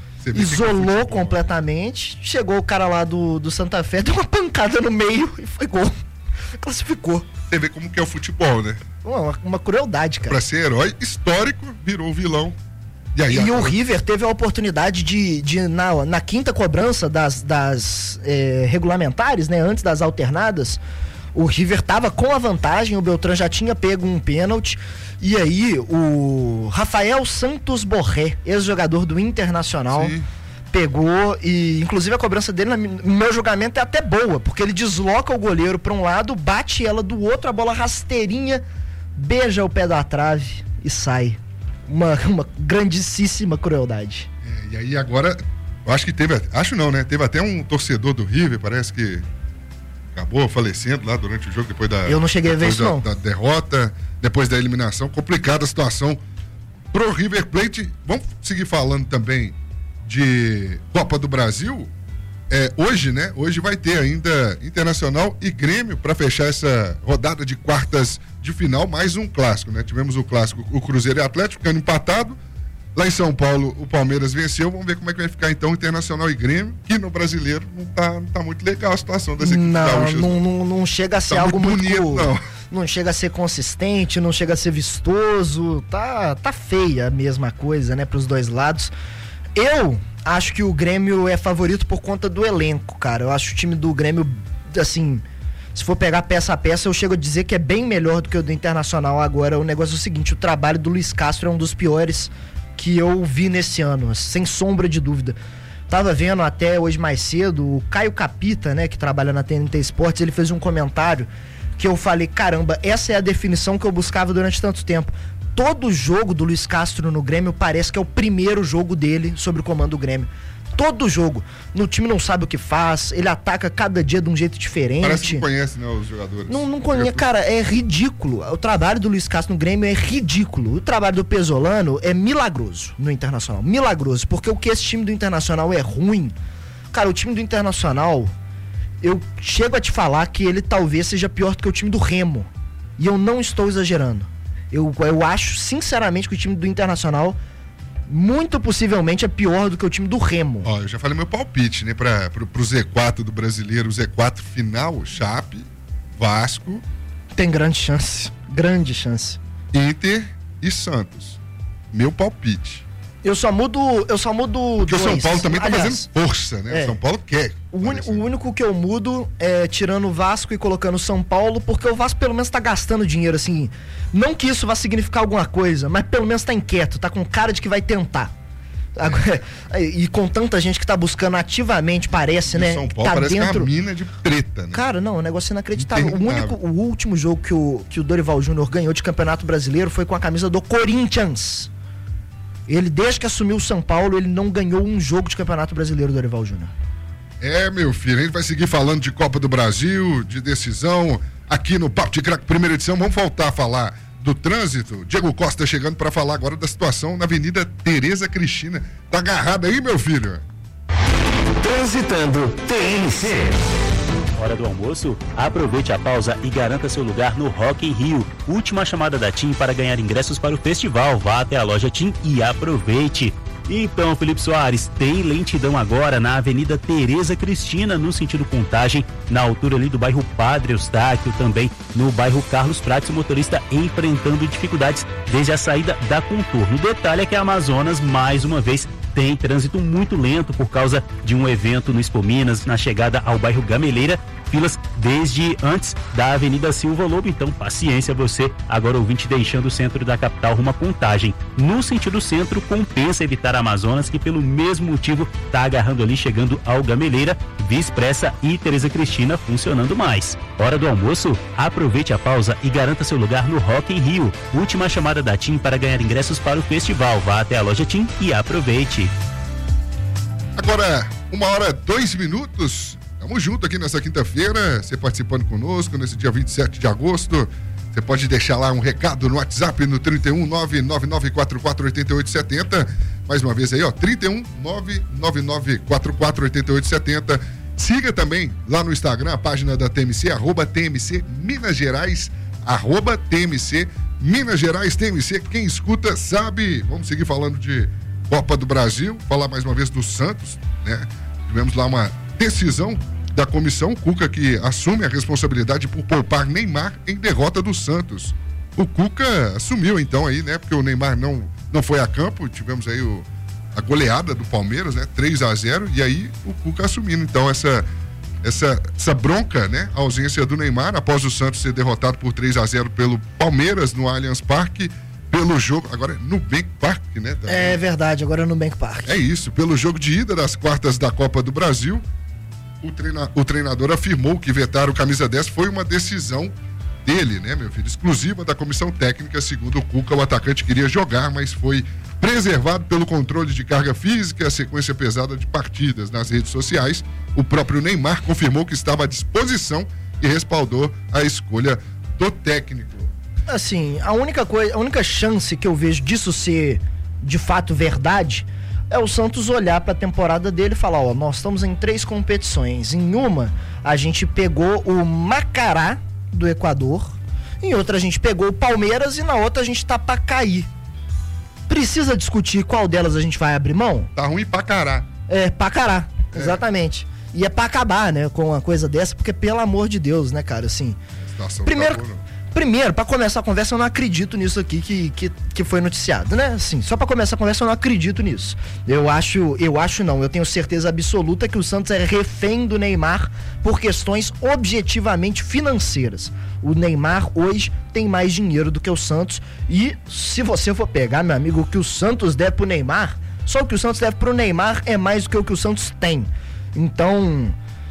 isolou completamente, chegou o cara lá do Santa Fé, deu uma pancada no meio e foi gol. Classificou. Você vê como que é o futebol, né? Uma crueldade, cara. Pra ser herói histórico, virou vilão. E o River teve a oportunidade de na quinta cobrança das regulamentares, né? Antes das alternadas, o River tava com a vantagem, o Beltrán já tinha pego um pênalti. E aí, o Rafael Santos Borré, ex-jogador do Internacional, pegou e, inclusive, a cobrança dele, no meu julgamento, é até boa, porque ele desloca o goleiro para um lado, bate ela do outro, a bola rasteirinha, beija o pé da trave e sai. Uma grandíssima crueldade. E aí agora, eu acho que teve até um torcedor do River, parece que acabou falecendo lá durante o jogo, depois da... Eu não cheguei a ver isso, não. Da derrota, depois da eliminação, complicada a situação pro River Plate. Vamos seguir falando também de Copa do Brasil. Hoje, né? Hoje vai ter ainda Internacional e Grêmio para fechar essa rodada de quartas de final, mais um clássico, né? Tivemos o clássico, o Cruzeiro e Atlético ficando empatado, Lá em São Paulo, o Palmeiras venceu. Vamos ver como é que vai ficar então Internacional e Grêmio, que no Brasileiro não tá muito legal a situação das equipes gaúchas. Não chega a ser algo muito bonito, não chega a ser consistente, não chega a ser vistoso. Tá feia a mesma coisa, né, pros dois lados. Eu acho que o Grêmio é favorito por conta do elenco, cara. Eu acho o time do Grêmio, assim, se for pegar peça a peça, eu chego a dizer que é bem melhor do que o do Internacional. Agora, o negócio é o seguinte, o trabalho do Luiz Castro é um dos piores que eu vi nesse ano, sem sombra de dúvida. Tava vendo até hoje mais cedo, o Caio Capita, né, que trabalha na TNT Esportes, ele fez um comentário que eu falei, caramba, essa é a definição que eu buscava durante tanto tempo. Todo jogo do Luiz Castro no Grêmio parece que é o primeiro jogo dele sob o comando do Grêmio. Todo jogo. No time não sabe o que faz, ele ataca cada dia de um jeito diferente. Parece que não conhece, né, os jogadores. Não conhece, cara, é ridículo. O trabalho do Luiz Castro no Grêmio é ridículo. O trabalho do Pesolano é milagroso no Internacional. Milagroso, porque o que esse time do Internacional é ruim. Cara, o time do Internacional, eu chego a te falar que ele talvez seja pior do que o time do Remo. E eu não estou exagerando. Eu acho, sinceramente, que o time do Internacional muito possivelmente é pior do que o time do Remo. Ó, eu já falei meu palpite, né? Pro Z4 do Brasileiro, o Z4 final, Chape, Vasco. Tem grande chance. Grande chance. Inter e Santos. Meu palpite. Eu só mudo porque o São Paulo também tá fazendo força, né? É. O São Paulo quer. O único que eu mudo é tirando o Vasco e colocando o São Paulo, porque o Vasco pelo menos tá gastando dinheiro, assim. Não que isso vá significar alguma coisa, mas pelo menos tá inquieto, tá com cara de que vai tentar. Agora, e com tanta gente que tá buscando ativamente, parece, né? São Paulo tá parece dentro... que é uma mina de treta, né? Cara, não, é um negócio inacreditável. O último jogo que o Dorival Júnior ganhou de Campeonato Brasileiro foi com a camisa do Corinthians. Ele, desde que assumiu o São Paulo, ele não ganhou um jogo de Campeonato Brasileiro, do Dorival Júnior. É, meu filho, a gente vai seguir falando de Copa do Brasil, de decisão, aqui no Papo de Craque, primeira edição. Vamos voltar a falar do trânsito. Diego Costa chegando para falar agora da situação na Avenida Tereza Cristina. Tá agarrado aí, meu filho? Transitando TNC. Hora do almoço? Aproveite a pausa e garanta seu lugar no Rock in Rio. Última chamada da TIM para ganhar ingressos para o festival. Vá até a loja TIM e aproveite. Então, Felipe Soares, tem lentidão agora na Avenida Tereza Cristina, no sentido Contagem, na altura ali do bairro Padre Eustáquio, também no bairro Carlos Prates, o motorista enfrentando dificuldades desde a saída da Contorno. O detalhe é que a Amazonas, mais uma vez, tem trânsito muito lento por causa de um evento no Expo Minas, na chegada ao bairro Gameleira, filas desde antes da Avenida Silva Lobo. Então, paciência você, agora ouvinte, deixando o centro da capital rumo à Contagem. No sentido centro, compensa evitar a Amazonas, que pelo mesmo motivo está agarrando ali, chegando ao Gameleira, Via Expressa e Tereza Cristina funcionando mais. Hora do almoço? Aproveite a pausa e garanta seu lugar no Rock in Rio. Última chamada da TIM para ganhar ingressos para o festival. Vá até a loja TIM e aproveite. Agora, 1h02. Tamo junto aqui nessa quinta-feira, você participando conosco nesse dia 27 de agosto. Você pode deixar lá um recado no WhatsApp no 31 99944 8870. Mais uma vez aí, ó, 31 99944 8870. Siga também lá no Instagram a página da TMC, @TMC Minas Gerais, @TMC Minas Gerais, TMC. Quem escuta sabe. Vamos seguir falando de Copa do Brasil, falar mais uma vez do Santos, né? Tivemos lá uma decisão da comissão, Cuca, que assume a responsabilidade por poupar Neymar em derrota do Santos. O Cuca assumiu então aí, né? Porque o Neymar não foi a campo, tivemos aí a goleada do Palmeiras, né? 3-0, e aí o Cuca assumindo então essa bronca, né? A ausência do Neymar após o Santos ser derrotado por 3-0 pelo Palmeiras no Allianz Parque, pelo jogo, agora é Nubank Park, né? Também. É verdade, agora é Nubank Park. É isso, pelo jogo de ida das quartas da Copa do Brasil, o treinador afirmou que vetar o camisa 10 foi uma decisão dele, né, meu filho? Exclusiva da comissão técnica. Segundo o Cuca, o atacante queria jogar, mas foi preservado pelo controle de carga física e a sequência pesada de partidas. Nas redes sociais, o próprio Neymar confirmou que estava à disposição e respaldou a escolha do técnico. Assim, a única chance que eu vejo disso ser de fato verdade é o Santos olhar para a temporada dele e falar, ó, nós estamos em 3 competições. Em uma, a gente pegou o Macará do Equador, em outra a gente pegou o Palmeiras e na outra a gente tá para cair. Precisa discutir qual delas a gente vai abrir mão? Tá ruim pra cará. Pra cará, exatamente. E é pra acabar, né, com uma coisa dessa, porque pelo amor de Deus, né, cara, assim... Primeiro, pra começar a conversa, eu não acredito nisso aqui que foi noticiado, né? Assim, só pra começar a conversa, eu não acredito nisso. Eu tenho certeza absoluta que o Santos é refém do Neymar por questões objetivamente financeiras. O Neymar hoje tem mais dinheiro do que o Santos e se você for pegar, meu amigo, o que o Santos deve pro Neymar, só o que o Santos deve pro Neymar é mais do que o o Santos tem. Então...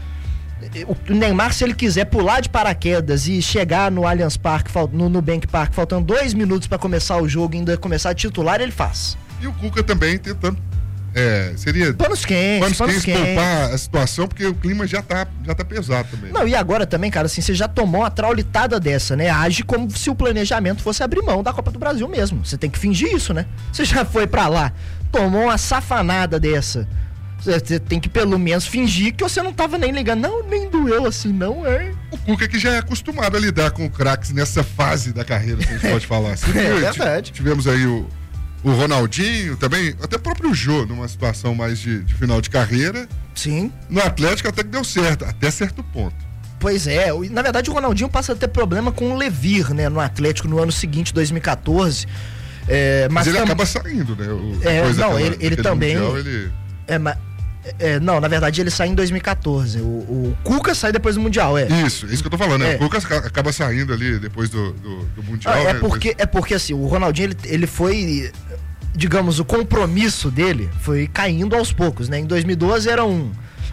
O Neymar, se ele quiser pular de paraquedas e chegar no Allianz Parque, no Nubank Park, faltando 2 minutos pra começar o jogo e ainda começar a titular, ele faz. E o Cuca também tentando, seria... Panos quentes, poupar a situação, porque o clima já tá pesado também. Não, e agora também, cara, assim, você já tomou uma traulitada dessa, né? Age como se o planejamento fosse abrir mão da Copa do Brasil mesmo. Você tem que fingir isso, né? Você já foi pra lá, tomou uma safanada dessa. Você tem que pelo menos fingir que você não tava nem ligando. Não, nem doeu assim, não é. O Cuca que já é acostumado a lidar com craques nessa fase da carreira, se a gente pode falar assim. É verdade. Tivemos aí o Ronaldinho também, até o próprio Jô, numa situação mais de final de carreira. Sim. No Atlético até que deu certo, até certo ponto. Pois é, na verdade o Ronaldinho passa a ter problema com o Levir, né, no Atlético no ano seguinte, 2014. Mas ele acaba saindo, né? Ele também... Mundial, não, na verdade ele sai em 2014. O Cuca sai depois do Mundial, Isso que eu tô falando, né? O Cuca acaba saindo ali depois do Mundial. Porque assim, o Ronaldinho, ele foi, digamos, o compromisso dele foi caindo aos poucos, né? Em 2012 era um.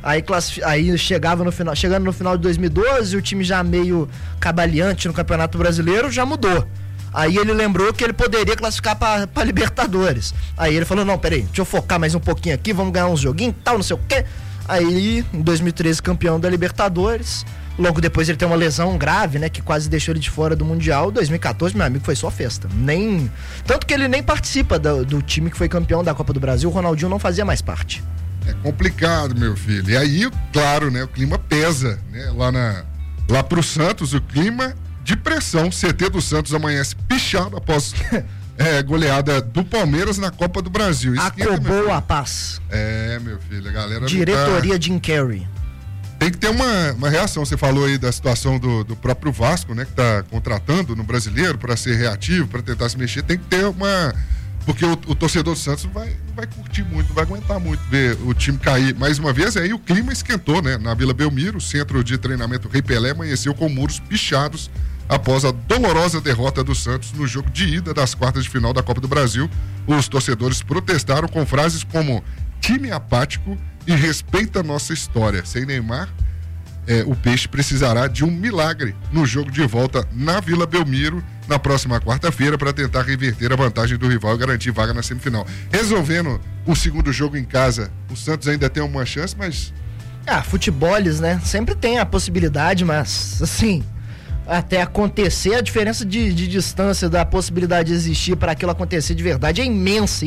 Aí chegando no final de 2012, o time já meio cabaleante no Campeonato Brasileiro, já mudou. Aí ele lembrou que ele poderia classificar pra Libertadores. Aí ele falou, não, peraí, deixa eu focar mais um pouquinho aqui, vamos ganhar uns joguinhos, tal, não sei o quê. Aí, em 2013, campeão da Libertadores. Logo depois ele tem uma lesão grave, né, que quase deixou ele de fora do Mundial. 2014, meu amigo, foi só festa. Tanto que ele nem participa do time que foi campeão da Copa do Brasil. O Ronaldinho não fazia mais parte. É complicado, meu filho. E aí, claro, né, o clima pesa, né, lá pro Santos, o clima... de pressão. CT do Santos amanhece pichado após goleada do Palmeiras na Copa do Brasil. Acabou a paz. Meu filho, a galera... Diretoria Jim Carrey. Tem que ter uma reação. Você falou aí da situação do próprio Vasco, né? Que tá contratando no Brasileiro para ser reativo, para tentar se mexer. Tem que ter uma... Porque o torcedor do Santos não vai curtir muito, não vai aguentar muito ver o time cair. Mais uma vez, aí o clima esquentou, né? Na Vila Belmiro, o centro de treinamento Rei Pelé amanheceu com muros pichados após a dolorosa derrota do Santos no jogo de ida das quartas de final da Copa do Brasil. Os torcedores protestaram com frases como time apático e respeita nossa história. Sem Neymar, o Peixe precisará de um milagre no jogo de volta na Vila Belmiro na próxima quarta-feira para tentar reverter a vantagem do rival e garantir vaga na semifinal. Resolvendo o segundo jogo em casa, o Santos ainda tem uma chance, mas... Futeboles, né? Sempre tem a possibilidade, mas assim... até acontecer, a diferença de distância da possibilidade de existir para aquilo acontecer de verdade é imensa,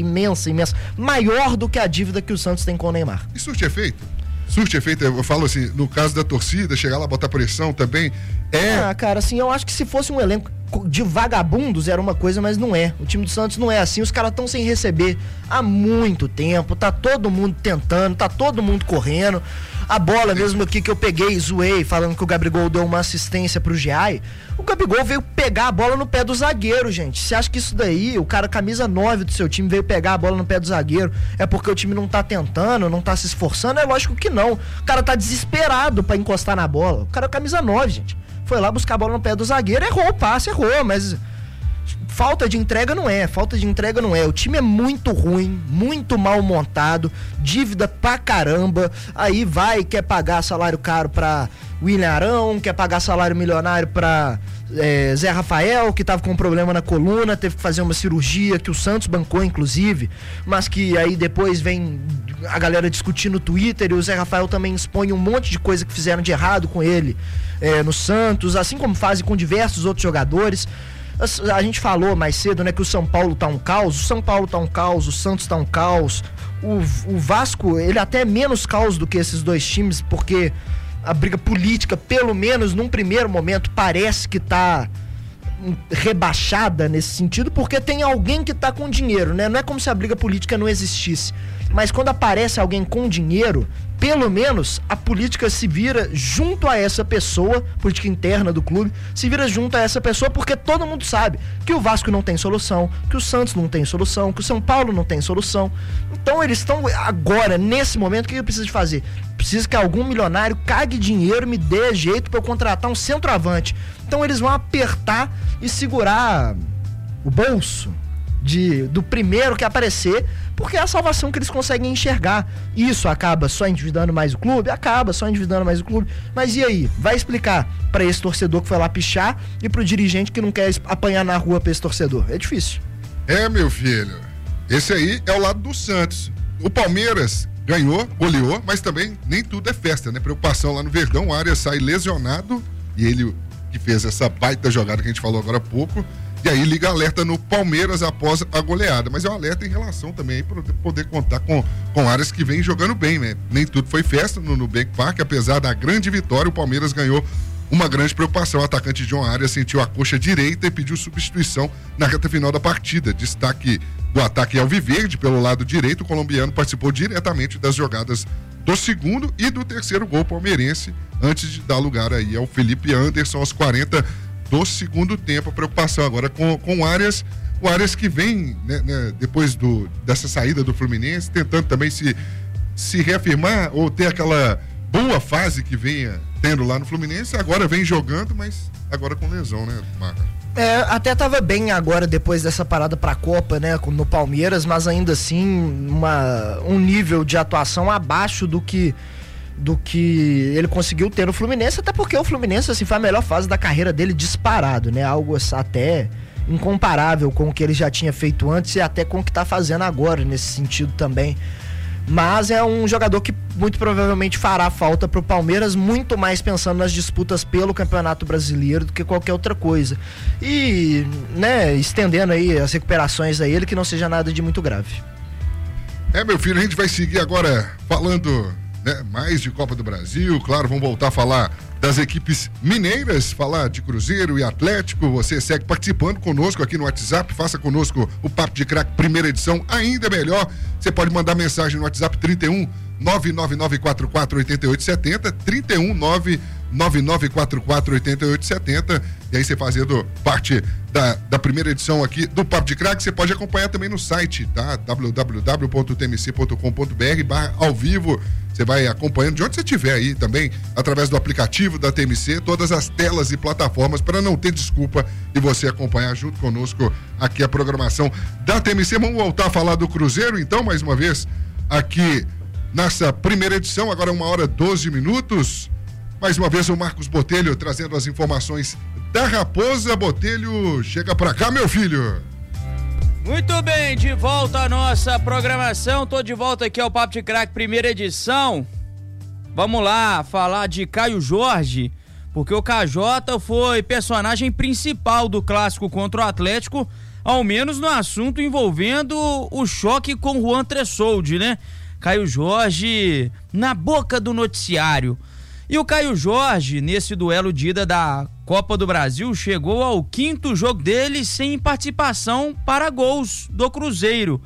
maior do que a dívida que o Santos tem com o Neymar. E surte efeito? Surte efeito, eu falo assim, no caso da torcida, chegar lá, botar pressão também, cara, assim, eu acho que se fosse um elenco de vagabundos era uma coisa, mas não é. O time do Santos não é assim, os caras estão sem receber há muito tempo, tá todo mundo tentando, tá todo mundo correndo. A bola mesmo aqui que eu peguei, zoei, falando que o Gabigol deu uma assistência pro Giai. O Gabigol veio pegar a bola no pé do zagueiro, gente. Você acha que isso daí, o cara camisa 9 do seu time veio pegar a bola no pé do zagueiro, é porque o time não tá tentando, não tá se esforçando? É lógico que não. O cara tá desesperado pra encostar na bola. O cara é camisa 9, gente. Foi lá buscar a bola no pé do zagueiro, errou o passe, mas... falta de entrega não é. O time é muito ruim, muito mal montado, dívida pra caramba. Aí quer pagar salário caro pra William Arão, quer pagar salário milionário pra Zé Rafael, que tava com um problema na coluna, teve que fazer uma cirurgia que o Santos bancou, inclusive, mas que aí depois vem a galera discutir no Twitter e o Zé Rafael também expõe um monte de coisa que fizeram de errado com ele no Santos, assim como fazem com diversos outros jogadores. A gente falou mais cedo, né, que o São Paulo tá um caos, o Santos tá um caos, o Vasco, ele até é menos caos do que esses dois times, porque a briga política, pelo menos num primeiro momento, parece que tá rebaixada nesse sentido, porque tem alguém que tá com dinheiro, né? Não é como se a briga política não existisse, mas quando aparece alguém com dinheiro, pelo menos a política se vira junto a essa pessoa, política interna do clube, se vira junto a essa pessoa, porque todo mundo sabe que o Vasco não tem solução, que o Santos não tem solução, que o São Paulo não tem solução. Então eles estão agora, nesse momento, o que precisa de fazer? Precisa que algum milionário cague dinheiro, me dê jeito para eu contratar um centroavante. Então eles vão apertar e segurar o bolso do primeiro que aparecer, porque é a salvação que eles conseguem enxergar. Isso acaba só endividando mais o clube? Acaba só endividando mais o clube. Mas e aí? Vai explicar para esse torcedor que foi lá pichar e pro dirigente que não quer apanhar na rua pra esse torcedor? É difícil. Meu filho, esse aí é o lado do Santos. O Palmeiras ganhou, goleou, mas também nem tudo é festa, né? Preocupação lá no Verdão, o Arias sai lesionado, e ele que fez essa baita jogada que a gente falou agora há pouco, e aí liga alerta no Palmeiras após a goleada, mas é um alerta em relação também para poder contar com áreas que vem jogando bem, né? Nem tudo foi festa no Nubank Park, apesar da grande vitória, o Palmeiras ganhou uma grande preocupação. O atacante John Arias sentiu a coxa direita e pediu substituição na reta final da partida. Destaque do ataque alviverde pelo lado direito, o colombiano participou diretamente das jogadas do segundo e do terceiro gol palmeirense, antes de dar lugar aí ao Felipe Anderson aos 40 do segundo tempo. A preocupação agora com o Arias que vem, né, depois dessa saída do Fluminense, tentando também se reafirmar ou ter aquela boa fase que venha tendo lá no Fluminense. Agora vem jogando, mas agora com lesão, né, Marca? Até tava bem agora depois dessa parada pra Copa, né, no Palmeiras, mas ainda assim um nível de atuação abaixo do que ele conseguiu ter no Fluminense, até porque o Fluminense, assim, foi a melhor fase da carreira dele disparado, né, algo até incomparável com o que ele já tinha feito antes e até com o que tá fazendo agora nesse sentido também. Mas é um jogador que muito provavelmente fará falta pro Palmeiras, muito mais pensando nas disputas pelo Campeonato Brasileiro do que qualquer outra coisa. E, né, estendendo aí as recuperações a ele, que não seja nada de muito grave. Meu filho, a gente vai seguir agora falando, né, mais de Copa do Brasil. Claro, vamos voltar a falar das equipes mineiras, falar de Cruzeiro e Atlético. Você segue participando conosco aqui no WhatsApp, faça conosco o Papo de Craque primeira edição, ainda melhor. Você pode mandar mensagem no WhatsApp 31 999448870, 31 999448870, e aí você fazendo parte da primeira edição aqui do Papo de Craque. Você pode acompanhar também no site, tá? www.tmc.com.br/ao vivo. Você vai acompanhando de onde você estiver aí também, através do aplicativo da TMC, todas as telas e plataformas, para não ter desculpa e você acompanhar junto conosco aqui a programação da TMC. Vamos voltar a falar do Cruzeiro, então, mais uma vez, aqui nessa primeira edição, agora 1h12. Mais uma vez o Marcos Botelho trazendo as informações da Raposa. Botelho, chega pra cá, meu filho. Muito bem, de volta à nossa programação. Tô de volta aqui ao Papo de Craque, primeira edição. Vamos lá falar de Caio Jorge, porque o KJ foi personagem principal do clássico contra o Atlético, ao menos no assunto envolvendo o choque com o Juan Tressoldi, né? Caio Jorge na boca do noticiário. E o Caio Jorge, nesse duelo de ida da Copa do Brasil, chegou ao 5º jogo dele sem participação para gols do Cruzeiro.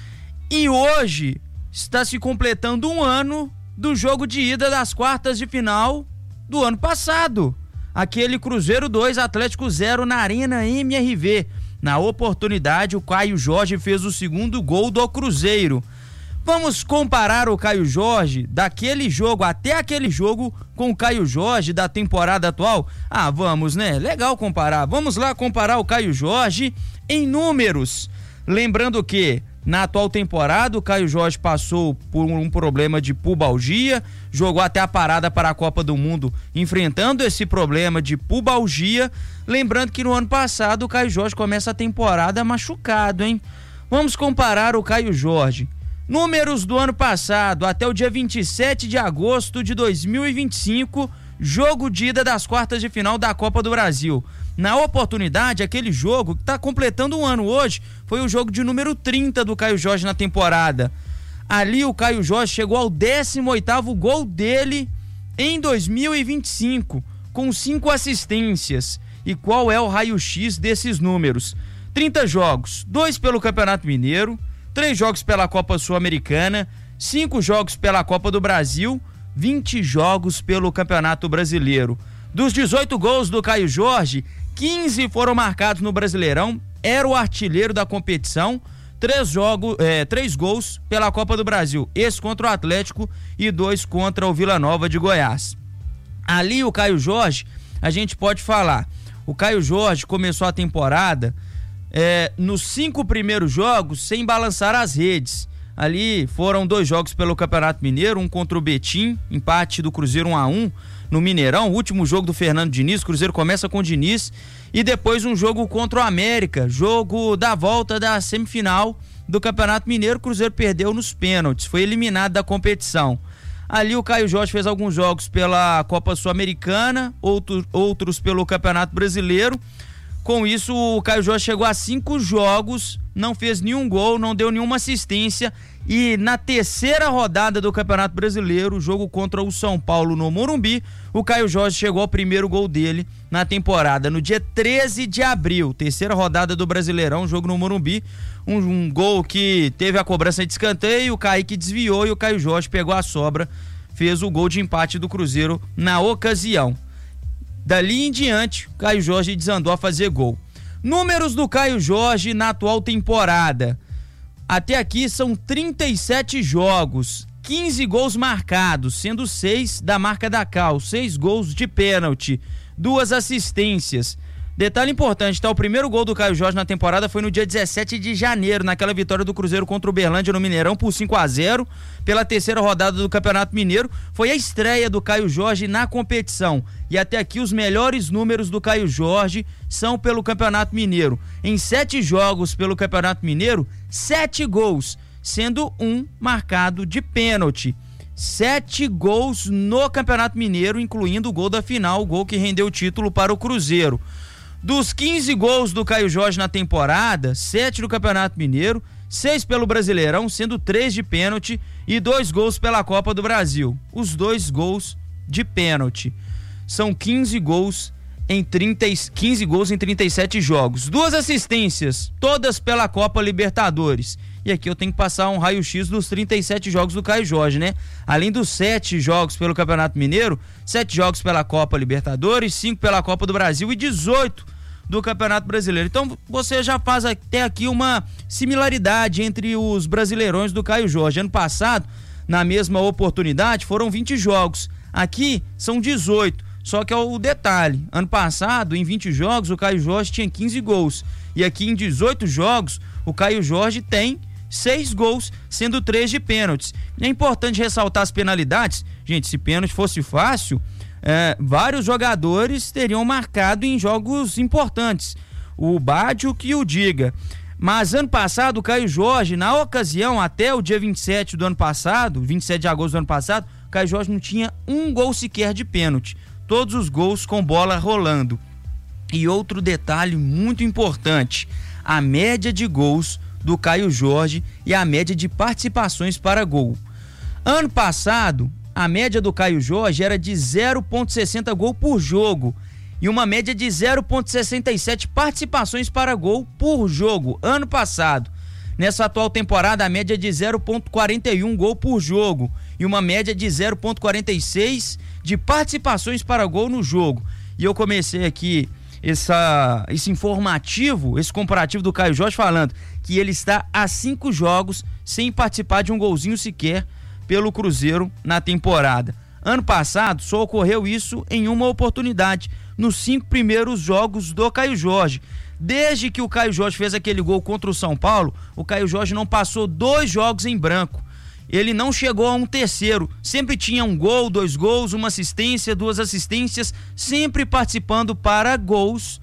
E hoje está se completando um ano do jogo de ida das quartas de final do ano passado. Aquele Cruzeiro 2, Atlético 0 na Arena MRV. Na oportunidade, o Caio Jorge fez o 2º gol do Cruzeiro. Vamos comparar o Caio Jorge daquele jogo até aquele jogo com o Caio Jorge da temporada atual? Vamos, né? Legal comparar. Vamos lá comparar o Caio Jorge em números. Lembrando que na atual temporada o Caio Jorge passou por um problema de pubalgia, jogou até a parada para a Copa do Mundo enfrentando esse problema de pubalgia. Lembrando que no ano passado o Caio Jorge começa a temporada machucado, hein? Vamos comparar o Caio Jorge. Números do ano passado, até o dia 27 de agosto de 2025, jogo de ida das quartas de final da Copa do Brasil. Na oportunidade, aquele jogo que está completando um ano hoje, foi o jogo de número 30 do Caio Jorge na temporada. Ali o Caio Jorge chegou ao 18º gol dele em 2025, com 5 assistências. E qual é o raio-x desses números? 30 jogos, 2 pelo Campeonato Mineiro, 3 jogos pela Copa Sul-Americana, 5 jogos pela Copa do Brasil, 20 jogos pelo Campeonato Brasileiro. Dos 18 gols do Caio Jorge, 15 foram marcados no Brasileirão, era o artilheiro da competição, 3 gols pela Copa do Brasil, esse contra o Atlético e 2 contra o Vila Nova de Goiás. Ali o Caio Jorge, a gente pode falar, o Caio Jorge começou a temporada nos 5 primeiros jogos sem balançar as redes. Ali foram 2 jogos pelo Campeonato Mineiro, um contra o Betim, empate do Cruzeiro 1-1 no Mineirão, o último jogo do Fernando Diniz, o Cruzeiro começa com o Diniz, e depois um jogo contra o América, jogo da volta da semifinal do Campeonato Mineiro, o Cruzeiro perdeu nos pênaltis, foi eliminado da competição. Ali o Caio Jorge fez alguns jogos pela Copa Sul-Americana, outros pelo Campeonato Brasileiro. Com isso, o Caio Jorge chegou a 5 jogos, não fez nenhum gol, não deu nenhuma assistência, e na terceira rodada do Campeonato Brasileiro, jogo contra o São Paulo no Morumbi, o Caio Jorge chegou ao primeiro gol dele na temporada, no dia 13 de abril, terceira rodada do Brasileirão, jogo no Morumbi, um gol que teve a cobrança de escanteio, o Kaique desviou e o Caio Jorge pegou a sobra, fez o gol de empate do Cruzeiro na ocasião. Dali em diante, o Caio Jorge desandou a fazer gol. Números do Caio Jorge na atual temporada. Até aqui são 37 jogos, 15 gols marcados, sendo 6 da marca da Cal, 6 gols de pênalti, 2 assistências. Detalhe importante, tá? O primeiro gol do Caio Jorge na temporada foi no dia 17 de janeiro, naquela vitória do Cruzeiro contra o Uberlândia no Mineirão por 5-0, pela terceira rodada do Campeonato Mineiro. Foi a estreia do Caio Jorge na competição. E até aqui os melhores números do Caio Jorge são pelo Campeonato Mineiro. Em 7 jogos pelo Campeonato Mineiro, 7 gols, sendo 1 marcado de pênalti. 7 gols no Campeonato Mineiro, incluindo o gol da final, o gol que rendeu o título para o Cruzeiro. Dos 15 gols do Caio Jorge na temporada, 7 do Campeonato Mineiro, 6 pelo Brasileirão, sendo 3 de pênalti, e 2 gols pela Copa do Brasil. Os 2 gols de pênalti. São 15 gols em 37 jogos. 2 assistências, todas pela Copa Libertadores. E aqui eu tenho que passar um raio-x dos 37 jogos do Caio Jorge, né? Além dos 7 jogos pelo Campeonato Mineiro, 7 jogos pela Copa Libertadores, 5 pela Copa do Brasil e 18 do Campeonato Brasileiro. Então você já faz até aqui uma similaridade entre os brasileirões do Caio Jorge. Ano passado, na mesma oportunidade, foram 20 jogos. Aqui são 18. Só que é o detalhe, ano passado, em 20 jogos, o Caio Jorge tinha 15 gols. E aqui em 18 jogos, o Caio Jorge tem 6 gols, sendo 3 de pênaltis. É importante ressaltar as penalidades. Gente, se pênalti fosse fácil, vários jogadores teriam marcado em jogos importantes. O Bádio que o diga. Mas ano passado, o Caio Jorge, na ocasião, até o dia 27 do ano passado, 27 de agosto do ano passado, o Caio Jorge não tinha um gol sequer de pênalti. Todos os gols com bola rolando. E outro detalhe muito importante, a média de gols do Caio Jorge e a média de participações para gol. Ano passado, a média do Caio Jorge era de 0,60 gol por jogo e uma média de 0,67 participações para gol por jogo, ano passado. Nessa atual temporada, a média é de 0,41 gol por jogo e uma média de 0,46 de participações para gol no jogo. E eu comecei aqui esse informativo, esse comparativo do Caio Jorge falando que ele está a 5 jogos sem participar de um golzinho sequer pelo Cruzeiro na temporada. Ano passado só ocorreu isso em uma oportunidade, nos 5 primeiros jogos do Caio Jorge. Desde que o Caio Jorge fez aquele gol contra o São Paulo, o Caio Jorge não passou 2 jogos em branco. Ele não chegou a um terceiro, sempre tinha um gol, 2 gols, uma assistência, 2 assistências, sempre participando para gols.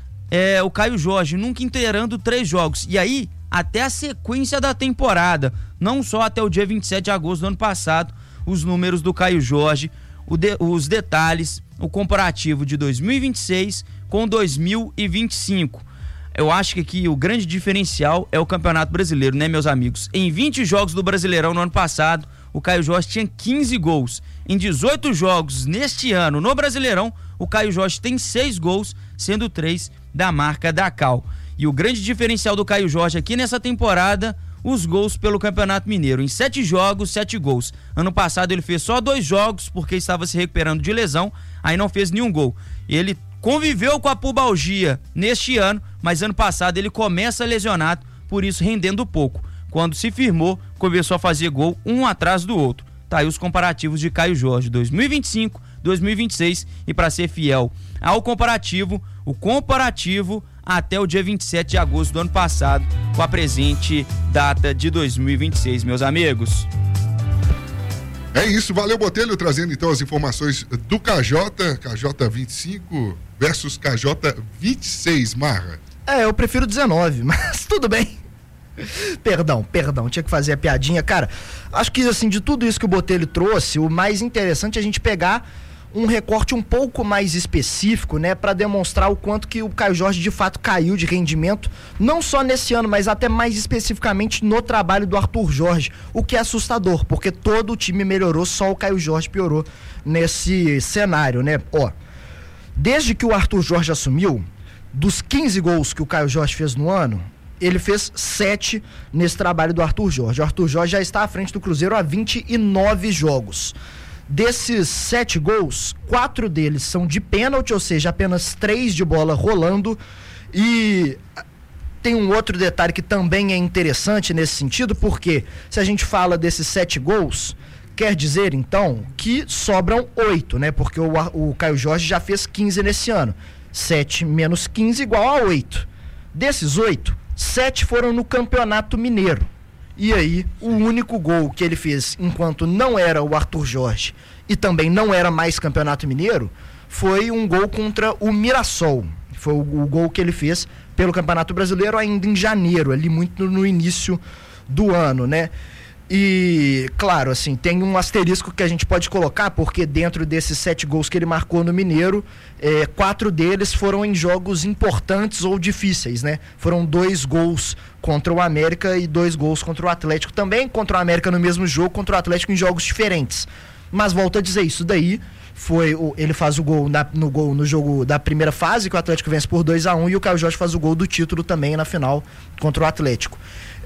O Caio Jorge nunca inteirando 3 jogos. E aí, até a sequência da temporada, não só até o dia 27 de agosto do ano passado, os números do Caio Jorge, os detalhes, o comparativo de 2026 com 2025. Eu acho que aqui o grande diferencial é o Campeonato Brasileiro, né, meus amigos? Em 20 jogos do Brasileirão no ano passado, o Caio Jorge tinha 15 gols. Em 18 jogos neste ano no Brasileirão, o Caio Jorge tem 6 gols, sendo 3 da marca da Cal. E o grande diferencial do Caio Jorge aqui nessa temporada, os gols pelo Campeonato Mineiro. Em 7 jogos, 7 gols. Ano passado ele fez só 2 jogos porque estava se recuperando de lesão, aí não fez nenhum gol. Ele conviveu com a pubalgia neste ano, mas ano passado ele começa lesionado, por isso rendendo pouco. Quando se firmou, começou a fazer gol um atrás do outro. Tá aí os comparativos de Caio Jorge 2025, 2026 e para ser fiel ao comparativo, o comparativo até o dia 27 de agosto do ano passado, com a presente data de 2026, meus amigos. É isso, valeu Botelho, trazendo então as informações do KJ 25 versus KJ 26, Marra. Eu prefiro 19, mas tudo bem. Perdão, tinha que fazer a piadinha. Cara, acho que assim, de tudo isso que o Botelho trouxe, o mais interessante é a gente pegar um recorte um pouco mais específico, né, para demonstrar o quanto que o Caio Jorge de fato caiu de rendimento, não só nesse ano, mas até mais especificamente no trabalho do Arthur Jorge, o que é assustador, porque todo o time melhorou, só o Caio Jorge piorou nesse cenário, né? Desde que o Arthur Jorge assumiu, dos 15 gols que o Caio Jorge fez no ano, ele fez 7 nesse trabalho do Arthur Jorge. O Arthur Jorge já está à frente do Cruzeiro há 29 jogos. Desses 7 gols, 4 deles são de pênalti, ou seja, apenas 3 de bola rolando. E tem um outro detalhe que também é interessante nesse sentido, porque se a gente fala desses 7 gols, quer dizer então que sobram 8, né? Porque o Caio Jorge já fez 15 nesse ano. 7 menos 15 igual a 8. Desses 8, 7 foram no Campeonato Mineiro. E aí, o único gol que ele fez enquanto não era o Arthur Jorge e também não era mais Campeonato Mineiro, foi um gol contra o Mirassol. Foi o gol que ele fez pelo Campeonato Brasileiro ainda em janeiro, ali muito no início do ano, né? E, claro, assim, tem um asterisco que a gente pode colocar, porque dentro desses 7 gols que ele marcou no Mineiro, 4 deles foram em jogos importantes ou difíceis, né? Foram 2 gols contra o América e 2 gols contra o Atlético também, contra o América no mesmo jogo, contra o Atlético em jogos diferentes. Mas volto a dizer, isso daí ele faz o gol no jogo da primeira fase, que o Atlético vence por 2-1, e o Caio Jorge faz o gol do título também na final contra o Atlético.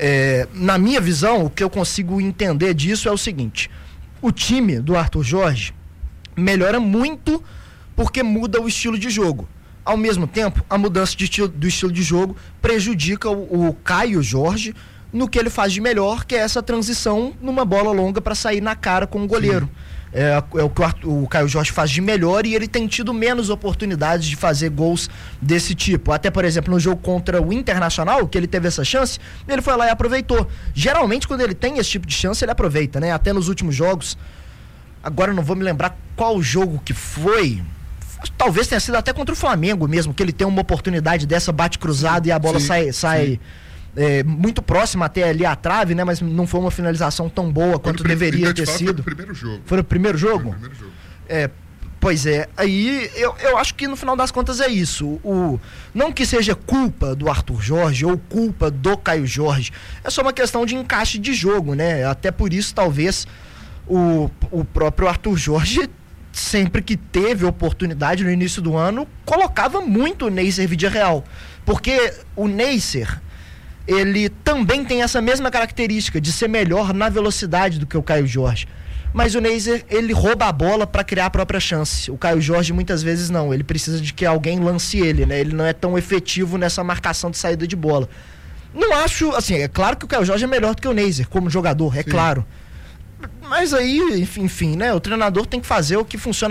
Na minha visão, o que eu consigo entender disso é o seguinte: o time do Arthur Jorge melhora muito porque muda o estilo de jogo. Ao mesmo tempo, a mudança do estilo de jogo prejudica o Caio Jorge no que ele faz de melhor, que é essa transição numa bola longa para sair na cara com o goleiro. É o que o Caio Jorge faz de melhor, e ele tem tido menos oportunidades de fazer gols desse tipo. Até, por exemplo, no jogo contra o Internacional, que ele teve essa chance, ele foi lá e aproveitou. Geralmente, quando ele tem esse tipo de chance, ele aproveita, né? Até nos últimos jogos. Agora eu não vou me lembrar qual jogo que foi. Talvez tenha sido até contra o Flamengo mesmo, que ele tem uma oportunidade dessa, bate cruzado e a bola sai muito próxima até ali à trave, né? Mas não foi uma finalização tão boa quanto deveria ter sido. Foi no primeiro jogo. Foi no primeiro jogo? Foi no primeiro jogo. Pois é. Aí eu acho que no final das contas é isso. Não que seja culpa do Arthur Jorge ou culpa do Caio Jorge. É só uma questão de encaixe de jogo, né? Até por isso, talvez, o próprio Arthur Jorge, sempre que teve oportunidade no início do ano, colocava muito o Neisser Vidiarreal. Porque o Neisser, ele também tem essa mesma característica de ser melhor na velocidade do que o Caio Jorge. Mas o Neisser, ele rouba a bola para criar a própria chance. O Caio Jorge, muitas vezes, não. Ele precisa de que alguém lance ele, né? Ele não é tão efetivo nessa marcação de saída de bola. Não acho, assim, é claro que o Caio Jorge é melhor do que o Neisser como jogador, é claro. Mas aí, enfim, né? O treinador tem que fazer o que funciona